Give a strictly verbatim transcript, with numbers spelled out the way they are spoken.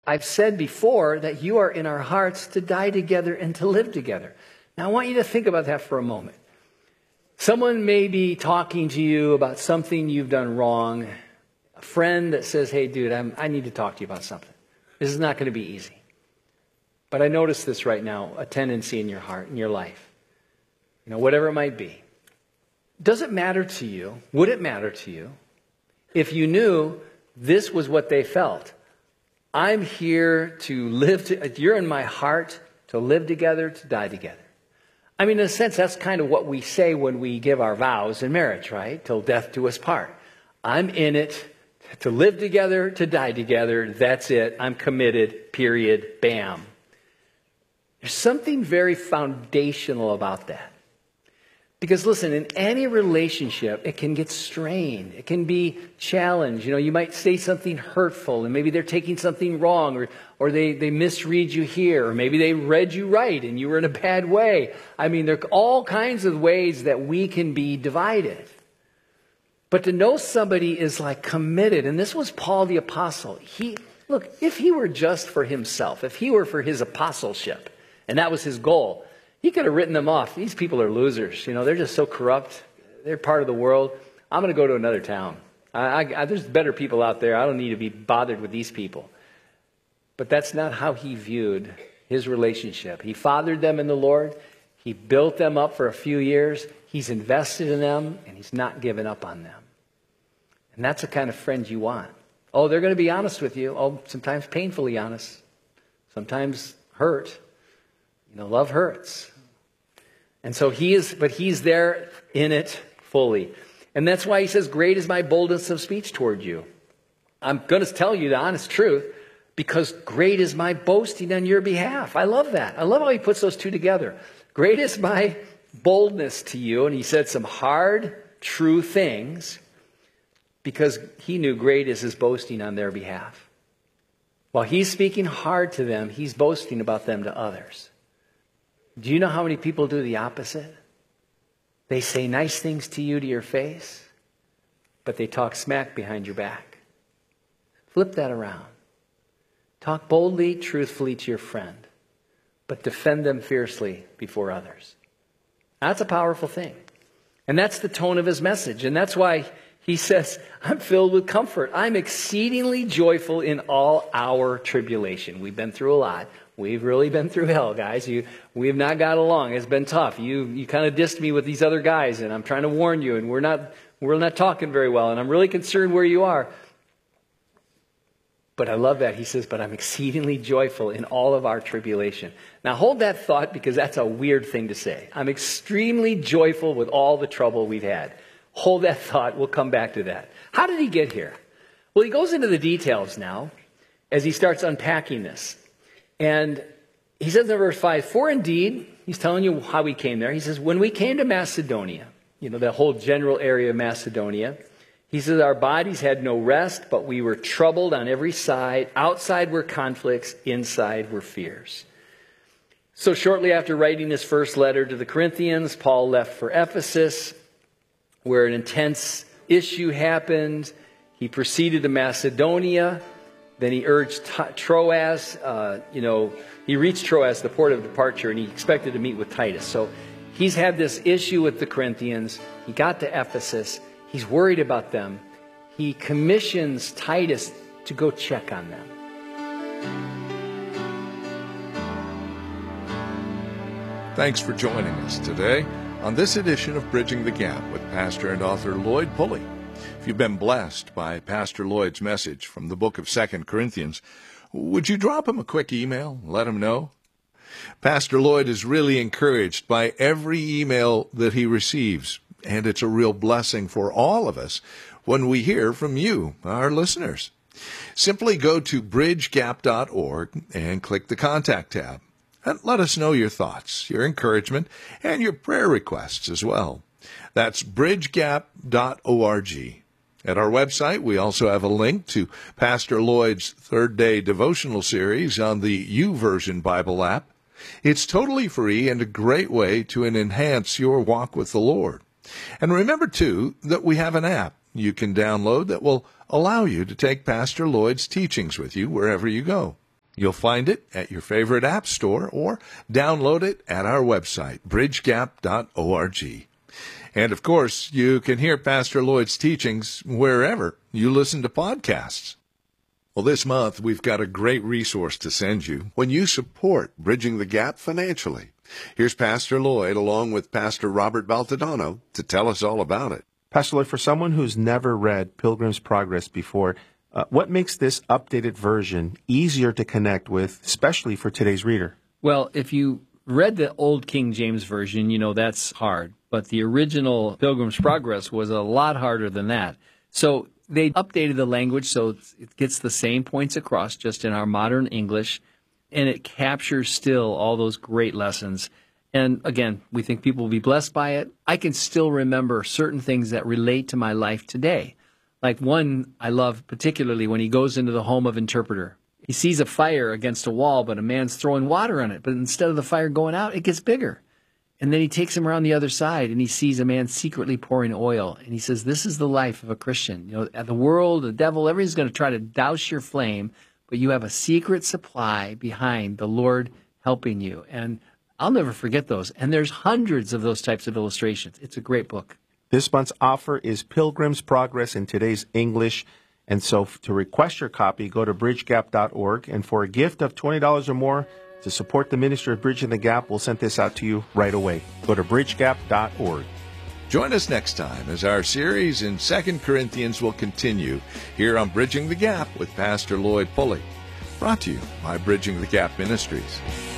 I've said before that you are in our hearts to die together and to live together. Now, I want you to think about that for a moment. Someone may be talking to you about something you've done wrong. A friend that says, hey, dude, I'm, I need to talk to you about something. This is not going to be easy. But I notice this right now, a tendency in your heart, in your life. You know, whatever it might be. Does it matter to you? Would it matter to you if you knew this was what they felt? I'm here to live, to, you're in my heart to live together, to die together. I mean, in a sense, that's kind of what we say when we give our vows in marriage, right? Till death do us part. I'm in it to live together, to die together. That's it. I'm committed, period, bam. There's something very foundational about that. Because listen, in any relationship, it can get strained. It can be challenged. You know, you might say something hurtful and maybe they're taking something wrong or, or they, they misread you here. Or maybe they read you right and you were in a bad way. I mean, there are all kinds of ways that we can be divided. But to know somebody is like committed. And this was Paul the Apostle. He, look, if he were just for himself, if he were for his apostleship, and that was his goal, he could have written them off. These people are losers. You know, they're just so corrupt. They're part of the world. I'm going to go to another town. I, I, I, there's better people out there. I don't need to be bothered with these people. But that's not how he viewed his relationship. He fathered them in the Lord. He built them up for a few years. He's invested in them, and he's not given up on them. And that's the kind of friend you want. Oh, they're going to be honest with you. Oh, sometimes painfully honest. Sometimes hurt. You know, love hurts. And so he is, but he's there in it fully. And that's why he says, great is my boldness of speech toward you. I'm going to tell you the honest truth because great is my boasting on your behalf. I love that. I love how he puts those two together. Great is my boldness to you. And he said some hard, true things because he knew great is his boasting on their behalf. While he's speaking hard to them, he's boasting about them to others. Do you know how many people do the opposite? They say nice things to you to your face, but they talk smack behind your back. Flip that around. Talk boldly, truthfully to your friend, but defend them fiercely before others. That's a powerful thing. And that's the tone of his message. And that's why he says, I'm filled with comfort. I'm exceedingly joyful in all our tribulation. We've been through a lot. We've really been through hell, guys. You, we have not got along. It's been tough. You, you kind of dissed me with these other guys, and I'm trying to warn you, and we're not, we're not talking very well, and I'm really concerned where you are. But I love that. He says, but I'm exceedingly joyful in all of our tribulation. Now hold that thought because that's a weird thing to say. I'm extremely joyful with all the trouble we've had. Hold that thought. We'll come back to that. How did he get here? Well, he goes into the details now as he starts unpacking this. And he says in verse five, for indeed, he's telling you how we came there. He says, when we came to Macedonia, you know, the whole general area of Macedonia, he says, our bodies had no rest, but we were troubled on every side. Outside were conflicts, inside were fears. So shortly after writing his first letter to the Corinthians, Paul left for Ephesus, where an intense issue happened. He proceeded to Macedonia. Then he urged Troas, uh, you know, he reached Troas, the port of departure, and he expected to meet with Titus. So he's had this issue with the Corinthians. He got to Ephesus. He's worried about them. He commissions Titus to go check on them. Thanks for joining us today on this edition of Bridging the Gap with pastor and author Lloyd Pulley. If you've been blessed by Pastor Lloyd's message from the book of Second Corinthians, would you drop him a quick email, let him know? Pastor Lloyd is really encouraged by every email that he receives, and it's a real blessing for all of us when we hear from you, our listeners. Simply go to bridge gap dot org and click the Contact tab, and let us know your thoughts, your encouragement, and your prayer requests as well. That's bridge gap dot org. At our website, we also have a link to Pastor Lloyd's Third Day Devotional Series on the YouVersion Bible app. It's totally free and a great way to enhance your walk with the Lord. And remember, too, that we have an app you can download that will allow you to take Pastor Lloyd's teachings with you wherever you go. You'll find it at your favorite app store or download it at our website, bridge gap dot org. And, of course, you can hear Pastor Lloyd's teachings wherever you listen to podcasts. Well, this month, we've got a great resource to send you when you support Bridging the Gap financially. Here's Pastor Lloyd along with Pastor Robert Baltodano to tell us all about it. Pastor Lloyd, for someone who's never read Pilgrim's Progress before, uh, what makes this updated version easier to connect with, especially for today's reader? Well, if you read the old King James Version, you know that's hard. But the original Pilgrim's Progress was a lot harder than that. So they updated the language so it gets the same points across, just in our modern English, and it captures still all those great lessons. And again, we think people will be blessed by it. I can still remember certain things that relate to my life today. Like one I love particularly when he goes into the home of interpreter. He sees a fire against a wall, but a man's throwing water on it. But instead of the fire going out, it gets bigger. And then he takes him around the other side, and he sees a man secretly pouring oil. And he says, this is the life of a Christian. You know, the world, the devil, everybody's going to try to douse your flame, but you have a secret supply behind the Lord helping you. And I'll never forget those. And there's hundreds of those types of illustrations. It's a great book. This month's offer is Pilgrim's Progress in today's English. And so to request your copy, go to bridge gap dot org. And for a gift of twenty dollars or more, to support the ministry of Bridging the Gap, we'll send this out to you right away. Go to bridge gap dot org. Join us next time as our series in Second Corinthians will continue here on Bridging the Gap with Pastor Lloyd Pulley. Brought to you by Bridging the Gap Ministries.